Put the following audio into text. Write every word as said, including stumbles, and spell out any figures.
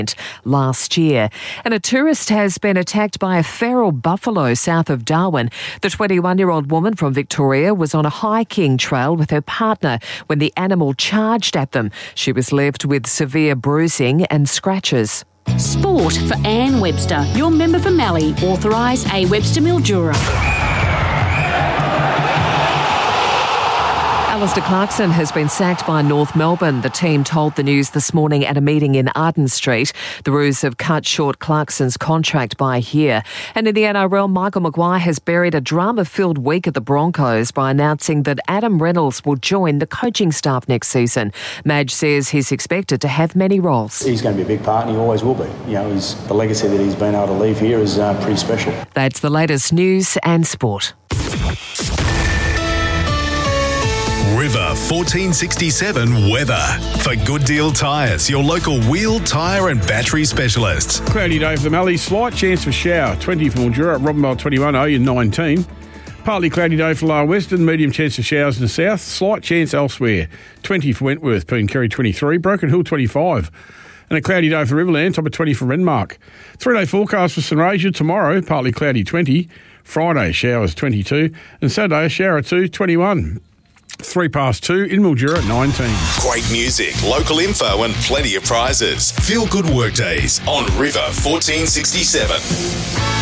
last year. And a tourist has been attacked by a feral buffalo south of Darwin. The twenty-one-year-old woman from Victoria was on a hiking trail with her partner when the animal charged at them. She was left with severe bruising and scratches. Sport for Anne Webster, your member for Mallee, authorised A Webster Mildura. Alistair Clarkson has been sacked by North Melbourne. The team told the news this morning at a meeting in Arden Street. The Roos have cut short Clarkson's contract by a year. And in the N R L, Michael Maguire has buried a drama-filled week at the Broncos by announcing that Adam Reynolds will join the coaching staff next season. Madge says he's expected to have many roles. He's going to be a big part and he always will be. You know, he's, the legacy that he's been able to leave here is uh, pretty special. That's the latest news and sport. River fourteen sixty-seven weather. For Good Deal Tyres, your local wheel, tyre and battery specialists. Cloudy day for the Mallee. Slight chance for shower. twenty for Mildura. Robinvale twenty-one. Oyen nineteen. Partly cloudy day for Lower Western. Medium chance of showers in the south. Slight chance elsewhere. twenty for Wentworth. Pooncarry twenty-three. Broken Hill twenty-five. And a cloudy day for Riverland. Top of twenty for Renmark. Three-day forecast for St Rasia. Tomorrow, partly cloudy twenty. Friday, showers twenty-two. And Saturday, a shower or two, twenty-one. Three past two in Mildura at nineteen. Great music, local info and plenty of prizes. Feel good workdays on River fourteen sixty-seven.